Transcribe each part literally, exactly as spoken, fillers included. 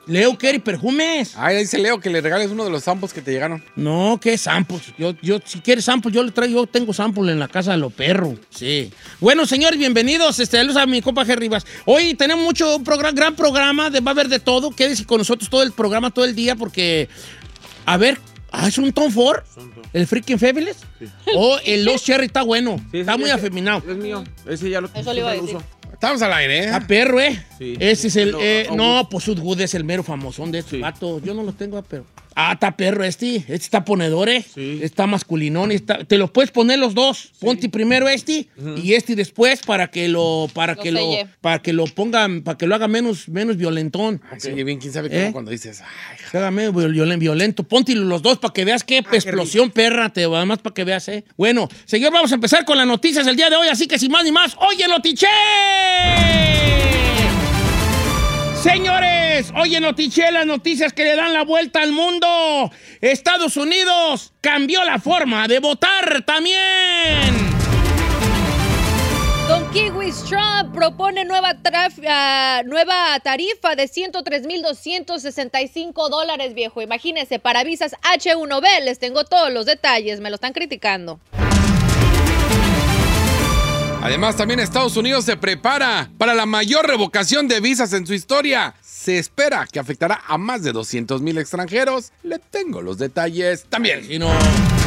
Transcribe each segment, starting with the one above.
Leo quiere perfumes. Ay, dice Leo que le regales uno de los samples que te llegaron. No, ¿qué samples? Yo, yo, si quieres samples, yo le traigo, yo tengo samples en la casa de los perros. Sí. Bueno, señores, bienvenidos. Este, saludos a mi compa G. Rivas. Hoy tenemos mucho, un programa, gran programa, de, va a haber de todo. Quédese con nosotros todo el programa, todo el día, porque, a ver, ah, ¿es un Tom Ford? ¿El Freaking Fabulous? Sí. O el Lost Cherry está bueno, sí, está muy ese, afeminado. Es mío, ese ya lo Eso le iba a decir. uso. Estamos al aire, ¿eh? Está perro, ¿eh? Sí. Ese es el... No, Eh, no, no, pues Sudwood es el mero famosón de estos sí. vatos. Yo no lo tengo, pero... Ah, está perro este. Este está ponedor, ¿eh? Sí. Está masculinón. Está... Te los puedes poner los dos. Sí. Ponte primero este uh-huh. y este después para que lo... Para lo que lo... Para que lo pongan... Para que lo haga menos, menos violentón. Ay, sí, bien, quién sabe ¿Eh? cómo cuando dices... Ay, que haga menos violento. Ponte los dos para que veas qué ah, explosión, qué perra. Te va más para que veas, ¿eh? Bueno, señor, vamos a empezar con las noticias del día de hoy. Así que sin más ni más, ¡oye, Notiche! Señores, oye, Notiche, las noticias que le dan la vuelta al mundo. Estados Unidos cambió la forma de votar también. Don Kiwis Trump propone nueva, traf, uh, nueva tarifa de ciento tres mil doscientos sesenta y cinco dólares, viejo. Imagínense, para visas H uno B, les tengo todos los detalles, me lo están criticando. Además, también Estados Unidos se prepara para la mayor revocación de visas en su historia. Se espera que afectará a más de doscientos mil extranjeros. Le tengo los detalles también. Si no...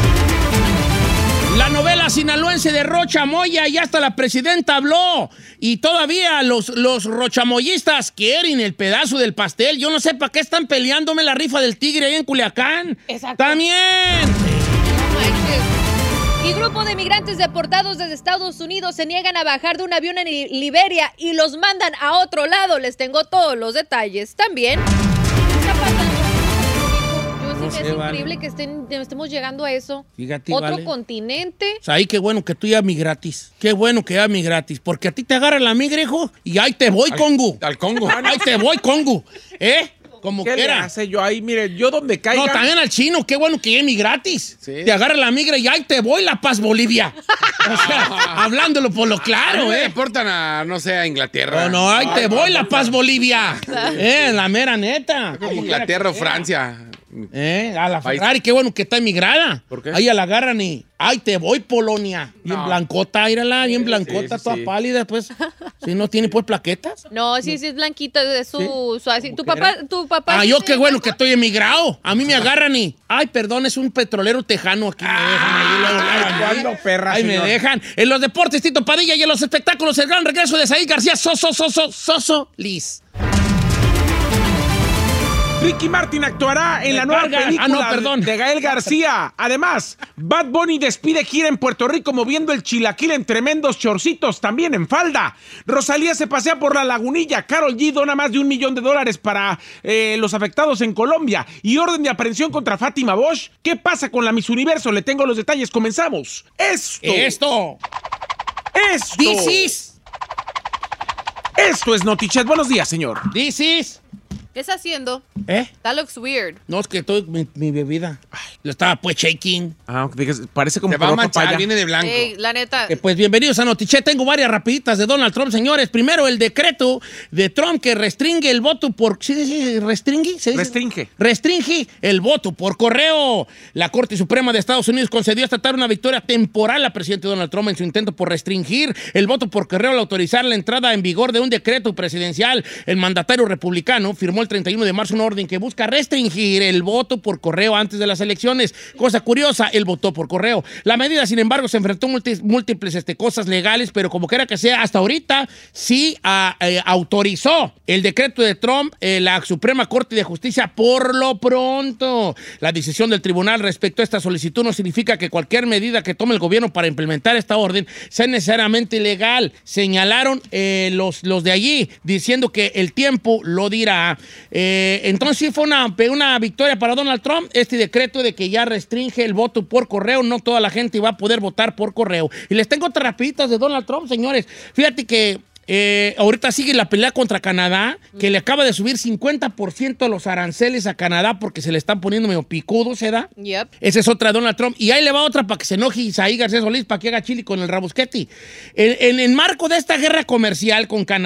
La novela sinaloense de Rocha Moya, y hasta la presidenta habló. Y todavía los, los rochamoyistas quieren el pedazo del pastel. Yo no sé para qué están peleándome la rifa del tigre ahí en Culiacán. Exacto. También. Y grupo de migrantes deportados desde Estados Unidos se niegan a bajar de un avión en Liberia y los mandan a otro lado. Les tengo todos los detalles. También, ¿qué está pasando? Yo No sí sé, es vale. increíble que estén, estemos llegando a eso. Fíjate, Otro vale. continente. O sea, ahí qué bueno que tú ya mi gratis. Qué bueno que ya mi gratis. Porque a ti te agarra la migra, hijo, y ahí te voy, Al, Congo. Al Congo. Ahí te voy, Congo. ¿Eh? Como ¿Qué le quiera. hace yo ahí? Mire, yo donde caiga... No, también al chino, qué bueno que mi gratis. Sí. Te agarra la migra y ahí te voy, La Paz, Bolivia. O sea, hablándolo por lo claro, Me ¿eh? deportan a, no sé, a Inglaterra. No, no, ahí te voy, La Paz, Bolivia. Eh, la mera neta. Como Inglaterra o Francia. Eh, a la País. Ferrari, qué bueno que está emigrada. ¿Por qué? Ahí a la agarran y... ¡Ay, te voy, Polonia! Bien No. blancota, írala, bien Sí, blancota, sí, toda sí. pálida, pues. Si no tiene, pues, plaquetas. No, sí, sí es blanquita de su... su así. Tu que papá, era? tu papá... Ah, sí yo se- qué bueno que estoy emigrado. A mí me agarran y... Ay, perdón, es un petrolero tejano aquí. Me dejan ahí, luego, luego, ahí. ¿Cuándo, perra, Ahí me señor? dejan. En los deportes, Tito Padilla, y en los espectáculos, el gran regreso de Said García, Soso, Soso, Soso, Liz. Ricky Martin actuará en Me la nueva cargas. película Ah, no, perdón. de Gael García. Además, Bad Bunny despide gira en Puerto Rico moviendo el chilaquil en tremendos chorcitos, también en falda. Rosalía se pasea por la Lagunilla. Karol G dona más de un millón de dólares para eh, los afectados en Colombia. Y orden de aprehensión contra Fátima Bosch. ¿Qué pasa con la Miss Universo? Le tengo los detalles. Comenzamos. Esto. Esto. Esto. This is. Esto es Notichet. Buenos días, señor. This is. ¿Qué está haciendo? ¿Eh? That looks weird. No, es que estoy mi, mi bebida. Ay, lo estaba pues shaking. Ah, digas, parece como Se va a poroto manchar, paya. viene de blanco. Ey, la neta... Eh, pues bienvenidos a Notiche. Tengo varias rapiditas de Donald Trump, señores. Primero, el decreto de Trump que restringe el voto por... ¿Sí dice restringe? ¿Se dice? Restringe. Restringe el voto por correo. La Corte Suprema de Estados Unidos concedió esta tarde una victoria temporal al presidente Donald Trump en su intento por restringir el voto por correo al autorizar la entrada en vigor de un decreto presidencial. El mandatario republicano firmó el treinta y uno de marzo una orden que busca restringir el voto por correo antes de las elecciones. Cosa curiosa, él votó por correo. La medida, sin embargo, se enfrentó a múltiples, múltiples este, cosas legales, pero como quiera que sea, hasta ahorita sí a, eh, autorizó el decreto de Trump, eh, la Suprema Corte de Justicia, por lo pronto. La decisión del tribunal respecto a esta solicitud no significa que cualquier medida que tome el gobierno para implementar esta orden sea necesariamente legal. Señalaron eh, los, los de allí, diciendo que el tiempo lo dirá. Eh, entonces sí fue una, una victoria para Donald Trump, este decreto de que ya restringe el voto por correo. No toda la gente va a poder votar por correo. Y les tengo otras rapiditas de Donald Trump, señores. Fíjate que Eh, ahorita sigue la pelea contra Canadá, que le acaba de subir cincuenta por ciento los aranceles a Canadá porque se le están poniendo medio picudos, ¿se da? Yep. Esa es otra de Donald Trump. Y ahí le va otra para que se enoje Isaí García Solís, para que haga chili con el rabusqueti. En, en, en marco de esta guerra comercial con Canadá,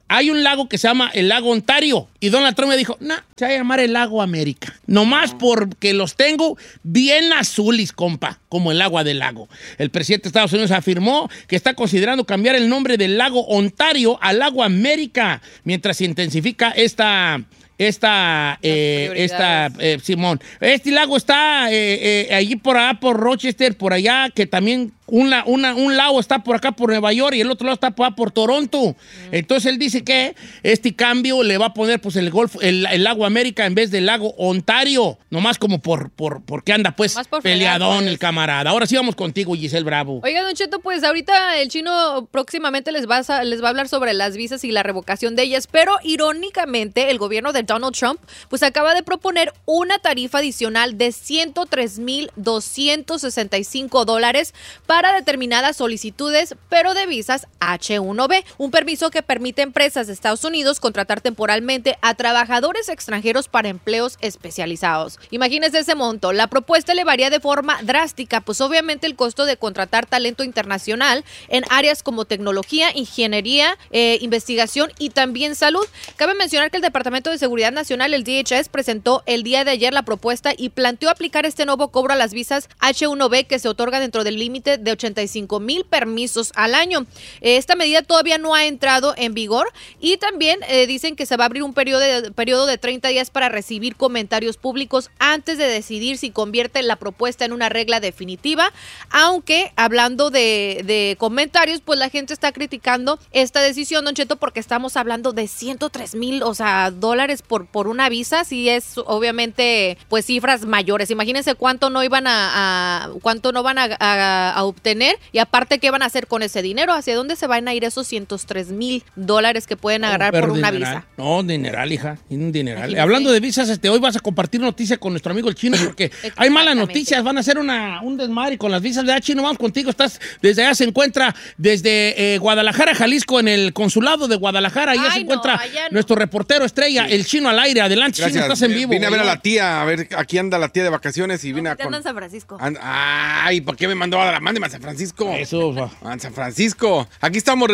hay un lago que se llama el lago Ontario. Y Donald Trump me dijo, no, nah, se va a llamar el lago América. Nomás porque los tengo bien azules, compa, como el agua del lago. El presidente de Estados Unidos afirmó que está considerando cambiar el nombre del lago Ontario al lago América, mientras se intensifica esta... Esta, eh, esta eh, Simón, este lago está eh, eh, allí por allá, por Rochester, por allá, que también una, una, un lago está por acá por Nueva York y el otro lado está por, por Toronto. Mm. Entonces él dice que este cambio le va a poner pues el Golfo, el, el lago América en vez del lago Ontario, nomás como por, por porque anda pues peleadón pues. El camarada. Ahora sí vamos contigo, Giselle Bravo. Oiga, Don Cheto, pues ahorita el chino próximamente les va a, les va a hablar sobre las visas y la revocación de ellas, pero irónicamente el gobierno de Donald Trump pues acaba de proponer una tarifa adicional de ciento tres mil doscientos sesenta y cinco dólares para determinadas solicitudes, pero de visas H uno B, un permiso que permite a empresas de Estados Unidos contratar temporalmente a trabajadores extranjeros para empleos especializados. Imagínense ese monto. La propuesta elevaría de forma drástica, pues obviamente el costo de contratar talento internacional en áreas como tecnología, ingeniería, eh, investigación y también salud. Cabe mencionar que el Departamento de Seguridad Nacional, el D H S, presentó el día de ayer la propuesta y planteó aplicar este nuevo cobro a las visas H uno B que se otorga dentro del límite de ochenta y cinco mil permisos al año. Esta medida todavía no ha entrado en vigor y también eh, dicen que se va a abrir un periodo de, periodo de treinta días para recibir comentarios públicos antes de decidir si convierte la propuesta en una regla definitiva, aunque hablando de, de comentarios, pues la gente está criticando esta decisión, Don Cheto, porque estamos hablando de ciento tres mil, o sea, dólares por por una visa, sí es obviamente pues cifras mayores. Imagínense cuánto no iban a, a cuánto no van a, a, a obtener y aparte qué van a hacer con ese dinero, hacia dónde se van a ir esos ciento tres mil dólares que pueden agarrar no, por una dineral. visa. No, dineral, hija, un dineral. Hablando de visas, este, hoy vas a compartir noticia con nuestro amigo el chino porque hay malas noticias, van a hacer una, un desmadre con las visas. De chino, vamos contigo, estás desde allá, se encuentra desde eh, Guadalajara, Jalisco, en el consulado de Guadalajara, allá Ay, se encuentra no, no. nuestro reportero estrella, sí. El chino al aire. Adelante, Gracias. Chino, estás en vivo. Vine a ver a la tía, a ver, aquí anda la tía de vacaciones y no, vine a... Con... en San Francisco. And... Ay, ¿por qué me mandó a la mándeme a San Francisco? Eso, va. A San Francisco. Aquí estamos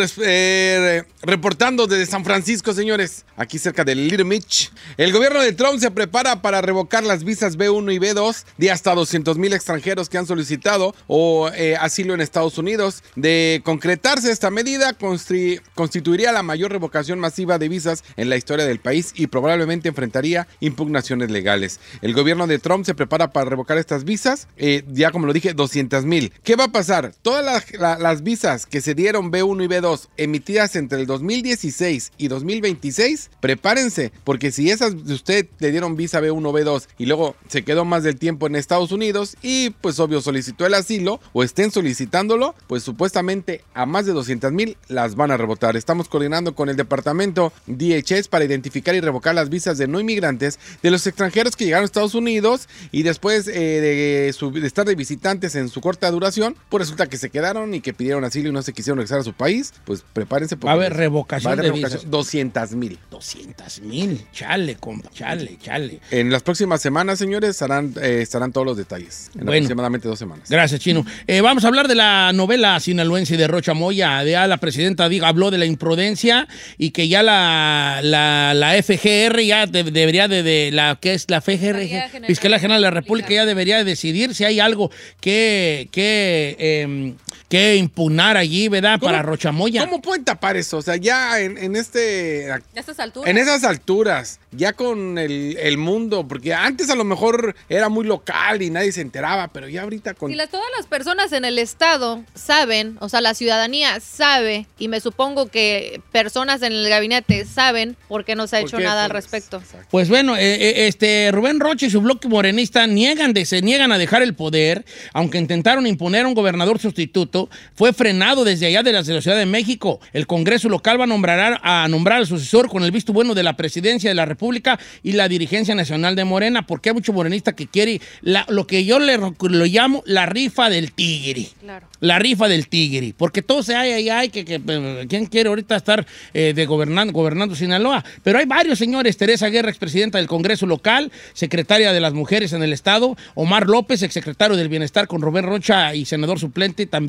eh, reportando desde San Francisco, señores. Aquí cerca de Little Mitch. El gobierno de Trump se prepara para revocar las visas B uno y B dos de hasta doscientos mil extranjeros que han solicitado o eh, asilo en Estados Unidos. De concretarse esta medida, constituiría la mayor revocación masiva de visas en la historia del país y probablemente enfrentaría impugnaciones legales. El gobierno de Trump se prepara para revocar estas visas, eh, ya como lo dije, doscientos mil. ¿Qué va a pasar? Todas las, la, las visas que se dieron B uno y B dos emitidas entre el dos mil dieciséis y dos mil veintiséis, prepárense, porque si esas de usted le dieron visa B uno o B dos y luego se quedó más del tiempo en Estados Unidos y pues obvio solicitó el asilo o estén solicitándolo, pues supuestamente a más de doscientos mil las van a rebotar. Estamos coordinando con el departamento D H S para identificar y revocar las visas de no inmigrantes de los extranjeros que llegaron a Estados Unidos y después eh, de, su, de estar de visitantes en su corta duración, pues resulta que se quedaron y que pidieron asilo y no se quisieron regresar a su país, pues prepárense. Va a haber revocación, va a haber de revocación visas. doscientos mil. doscientos mil, chale, compa, chale, chale. En las próximas semanas, señores, estarán, eh, estarán todos los detalles. En bueno, aproximadamente dos semanas. Gracias, Chino. Eh, vamos a hablar de la novela sinaloense de Rocha Moya. Ya la presidenta diga, habló de la imprudencia y que ya la, la, la F G R ya de, debería de, de la que es la F G R, Fiscalía General de la República, ya debería de decidir si hay algo que, que, eh, que impugnar allí, ¿verdad? Para Rocha Moya. ¿Cómo pueden tapar eso? O sea, ya en, en este... ¿A estas alturas? En esas alturas, ya con el, el mundo, porque antes a lo mejor era muy local y nadie se enteraba, pero ya ahorita con... Si la, todas las personas en el estado saben, o sea, la ciudadanía sabe, y me supongo que personas en el gabinete saben por qué no se ha hecho nada al respecto. Exacto. Pues bueno, eh, este Rubén Rocha y su bloque morenista niegan de, se niegan a dejar el poder, aunque intentaron imponer a un gobernador sustituto, fue frenado desde allá de la, de la Ciudad de México. El Congreso local va a nombrar, a nombrar al sucesor con el visto bueno de la presidencia de la República y la dirigencia nacional de Morena, porque hay mucho morenista que quiere la, lo que yo le lo llamo la rifa del tigre. Claro. La rifa del tigre, porque todo se hay, hay, hay, que, que ¿quién quiere ahorita estar eh, de gobernando, gobernando Sinaloa? Pero hay varios señores: Teresa Guerra, expresidenta del Congreso local, secretaria de las mujeres en el estado; Omar López, exsecretario del Bienestar con Rubén Rocha y senador suplente también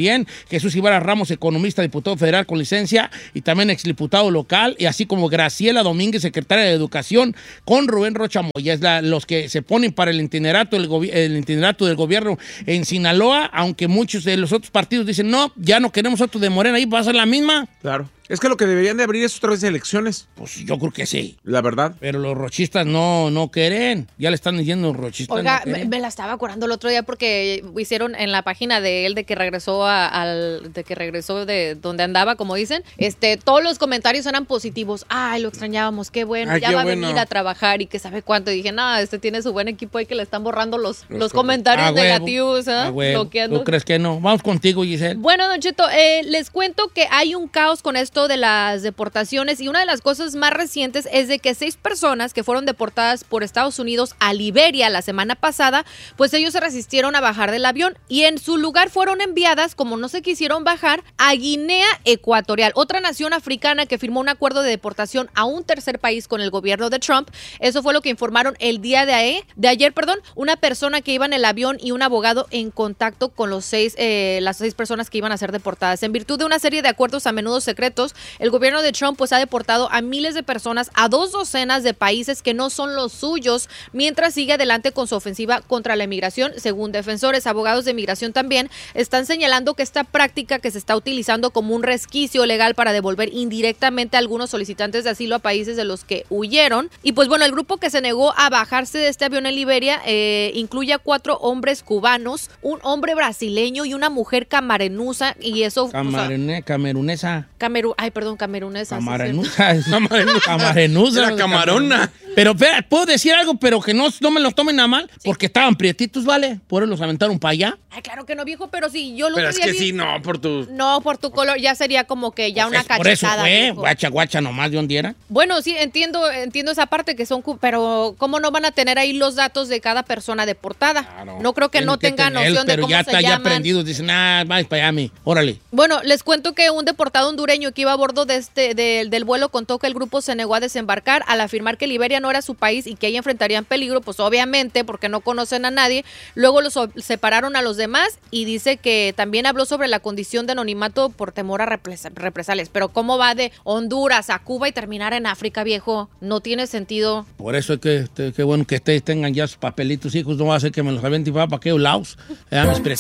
también. Jesús Ibarra Ramos, economista, diputado federal con licencia y también exdiputado local, y así como Graciela Domínguez, secretaria de Educación, con Rubén Rocha Moya. Es la, los que se ponen para el itinerato, el, gobi- el itinerato del gobierno en Sinaloa, aunque muchos de los otros partidos dicen, no, ya no queremos otro de Morena, ahí va a ser la misma. Claro. Es que lo que deberían de abrir es otra vez elecciones. Pues yo creo que sí. La verdad. Pero los rochistas no, no quieren. Ya le están diciendo los rochistas. Oiga, no me, me la estaba acordando el otro día porque hicieron en la página de él de que regresó a, al de que regresó de donde andaba, como dicen, este, todos los comentarios eran positivos. Ay, lo extrañábamos, qué bueno, Ay, ya qué va bueno. a venir a trabajar y que sabe cuánto. Y dije, no, este tiene su buen equipo ahí que le están borrando los, los, Los comentarios Ah, huevo. negativos, ¿eh? Ah, huevo. Bloqueando. ¿Tú crees que no? Vamos contigo, Giselle. Bueno, Don Cheto, eh, les cuento que hay un caos con esto de las deportaciones y una de las cosas más recientes es de que seis personas que fueron deportadas por Estados Unidos a Liberia la semana pasada, pues ellos se resistieron a bajar del avión y en su lugar fueron enviadas, como no se quisieron bajar, a Guinea Ecuatorial, otra nación africana que firmó un acuerdo de deportación a un tercer país con el gobierno de Trump. Eso fue lo que informaron el día de, ayer, de ayer, perdón, una persona que iba en el avión y un abogado en contacto con los seis, eh, las seis personas que iban a ser deportadas. En virtud de una serie de acuerdos a menudo secretos, el gobierno de Trump pues ha deportado a miles de personas a dos docenas de países que no son los suyos, mientras sigue adelante con su ofensiva contra la inmigración. Según defensores, abogados de inmigración también están señalando que esta práctica que se está utilizando como un resquicio legal para devolver indirectamente a algunos solicitantes de asilo a países de los que huyeron. Y pues bueno, el grupo que se negó a bajarse de este avión en Liberia eh, incluye a cuatro hombres cubanos, un hombre brasileño y una mujer camerunusa, y eso... Camarune, o sea, camerunesa. Cameru, ay, perdón, camerunesa. sí, sí. Camarenusa. Camarenusa. Camarenusa. Era camarona. Pero espera, puedo decir algo, pero que no, no me lo tomen a mal, porque estaban prietitos, ¿vale? Por eso los aventaron para allá. Ay, claro que no, viejo, pero si yo lo Pero es que sí, no, por tu... No, por tu color ya sería como que ya una Pues por eso cachetada. fue, viejo. guacha, guacha, nomás de dónde era. Bueno, sí, entiendo, entiendo esa parte que son, cu- pero ¿cómo no van a tener ahí los datos de cada persona deportada? Claro. No creo que Tienen no que tengan tener, noción de pero cómo ya se está ya llaman. aprendidos, dicen, ah, vais para allá, mi, órale. Bueno, les cuento que un deportado hondureño que iba a bordo de este, de- del vuelo contó que el grupo se negó a desembarcar al afirmar que Liberia no era su país y que ahí enfrentarían peligro, pues obviamente porque no conocen a nadie. Luego los o- separaron a los demás y dice que también habló sobre la condición de anonimato por temor a repres- represalias. Pero ¿cómo va de Honduras a Cuba y terminar en África, viejo? No tiene sentido. Por eso es que, este, qué bueno que ustedes tengan ya sus papelitos, hijos, no va a ser que me los avienten para aquellos lados. Eh, mis